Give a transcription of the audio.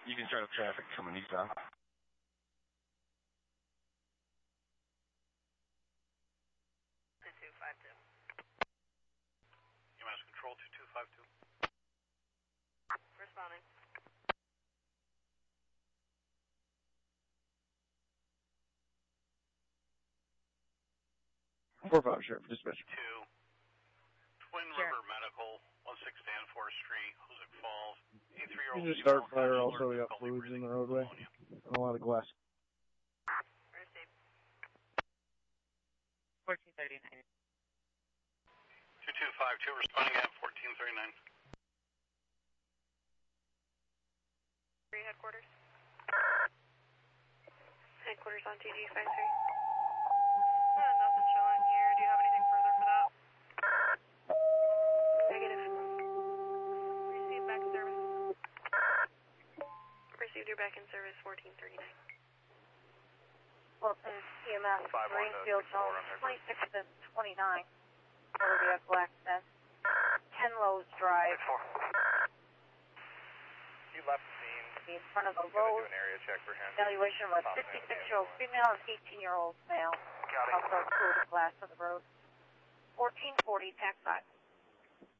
You can start up traffic coming eastbound. EMS control 2252. Responding. 4-5, Sheriff, dispatch. 2. Twin River Medical, 16 Danforth Street, Hoosick Falls. 83-year-old. You just start fire, also we got fluids in the roadway. And a lot of glass. Received. 1439. 2252, responding at 1439. Headquarters. Headquarters on TG53. Nothing showing here. Do you have anything further for that? Negative. Received back in service. Received your back in service 1439. Wilson, EMS, Greenfield Zone 26 and 29. Motor vehicle accident. 10 Lowe's Drive. You left the scene. In front of the Do Lowe's. an area check for him. Evaluation of a 56-year-old female and 18-year-old male. Also included glass on the road. 1440, tax 5.